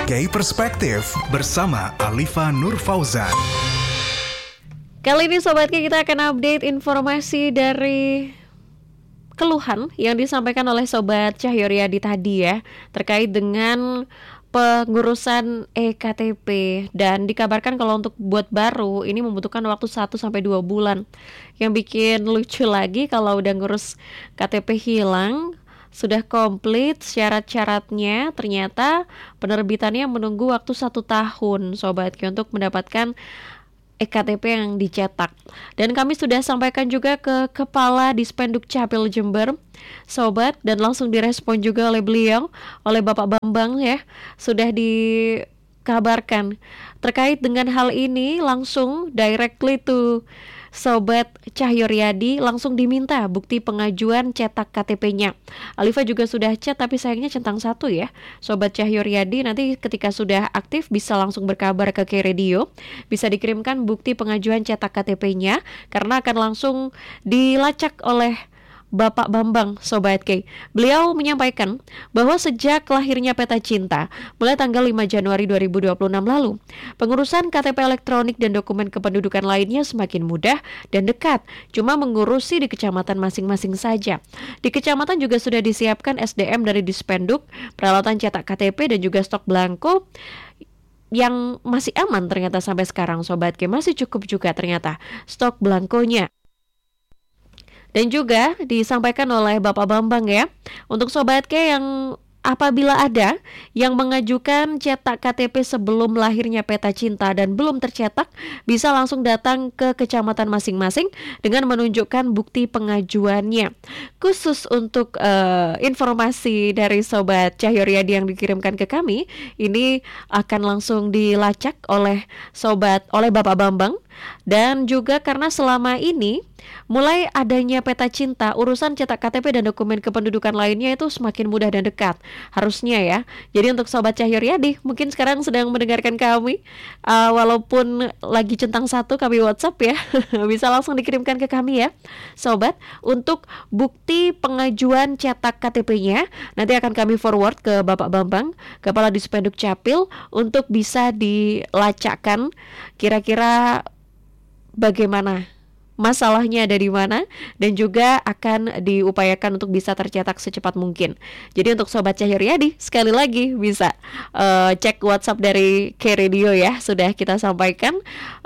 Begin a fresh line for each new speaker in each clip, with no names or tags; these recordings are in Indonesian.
Berbagai perspektif bersama Alifa Nur Fauzan.
Kali ini Sobat Ki kita akan update informasi dari keluhan yang disampaikan oleh Sobat Cahyoriyadi tadi ya, terkait dengan pengurusan EKTP, dan dikabarkan kalau untuk buat baru ini membutuhkan waktu 1-2 bulan. Yang bikin lucu lagi, kalau udah ngurus KTP hilang, sudah komplit syarat-syaratnya, ternyata penerbitannya menunggu waktu 1 tahun Sobat Ki untuk mendapatkan EKTP yang dicetak. Dan kami sudah sampaikan juga ke Kepala Dispenduk Capil Jember Sobat, dan langsung direspon juga oleh beliau, oleh Bapak Bambang ya. Sudah dikabarkan terkait dengan hal ini, langsung directly to Sobat Cahyoriyadi, langsung diminta bukti pengajuan cetak KTP-nya. Alifa juga sudah chat, tapi sayangnya centang 1 ya. Sobat Cahyoriyadi nanti ketika sudah aktif bisa langsung berkabar ke K-Radio, bisa dikirimkan bukti pengajuan cetak KTP-nya, karena akan langsung dilacak oleh Bapak Bambang Sobat K. Beliau menyampaikan bahwa sejak lahirnya Peta Cinta mulai tanggal 5 Januari 2026 lalu, pengurusan KTP elektronik dan dokumen kependudukan lainnya semakin mudah dan dekat, cuma mengurusi di kecamatan masing-masing saja. Di kecamatan juga sudah disiapkan SDM dari Dispenduk, peralatan cetak KTP dan juga stok belangko yang masih aman ternyata sampai sekarang Sobat K. Masih cukup juga ternyata stok belangkonya. Dan juga disampaikan oleh Bapak Bambang ya, untuk Sobat K yang apabila ada yang mengajukan cetak KTP sebelum lahirnya Peta Cinta dan belum tercetak, bisa langsung datang ke kecamatan masing-masing dengan menunjukkan bukti pengajuannya. Khusus untuk informasi dari Sobat Cahyoriyadi yang dikirimkan ke kami, ini akan langsung dilacak oleh Bapak Bambang. Dan juga karena selama ini mulai adanya Peta Cinta, urusan cetak KTP dan dokumen kependudukan lainnya itu semakin mudah dan dekat harusnya ya. Jadi untuk Sobat Cahyoriyadi mungkin sekarang sedang mendengarkan kami, walaupun lagi centang 1 kami WhatsApp ya, bisa langsung dikirimkan ke kami ya Sobat, untuk bukti pengajuan cetak KTP-nya. Nanti akan kami forward ke Bapak Bambang, Kepala Dispenduk Capil, untuk bisa dilacakkan kira-kira bagaimana masalahnya, ada di mana, dan juga akan diupayakan untuk bisa tercetak secepat mungkin. Jadi untuk Sobat Cahyoriyadi sekali lagi bisa cek WhatsApp dari K-Radio ya, sudah kita sampaikan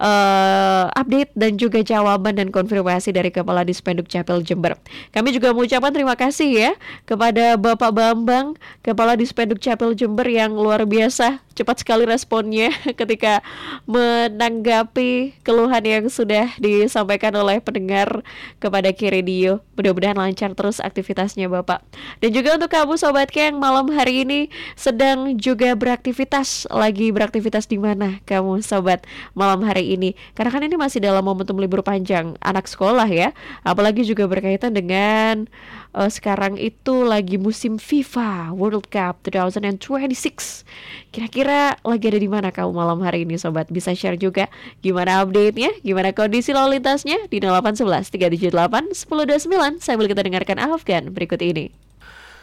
update dan juga jawaban dan konfirmasi dari Kepala Dispenduk Capil Jember. Kami juga mengucapkan terima kasih ya kepada Bapak Bambang, Kepala Dispenduk Capil Jember, yang luar biasa cepat sekali responnya ketika menanggapi keluhan yang sudah disampaikan oleh pendengar kepada K-Radio. Mudah-mudahan lancar terus aktivitasnya Bapak. Dan juga untuk kamu Sobat K yang malam hari ini sedang juga beraktivitas, lagi beraktivitas di mana kamu Sobat malam hari ini? Karena kan ini masih dalam momentum libur panjang anak sekolah ya. Apalagi juga berkaitan dengan sekarang itu lagi musim FIFA World Cup 2026. Kira-kira lagi ada di mana kamu malam hari ini Sobat? Bisa share juga gimana update-nya, gimana kondisi lalu lintasnya di 0811 378 1029 sambil kita dengarkan Afgan berikut ini.